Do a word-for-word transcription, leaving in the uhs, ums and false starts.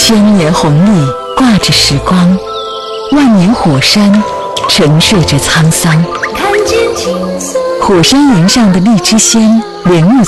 千年红历挂着时光，万年火山沉睡着沧桑。 看见青色火山岩上的荔枝仙莲雾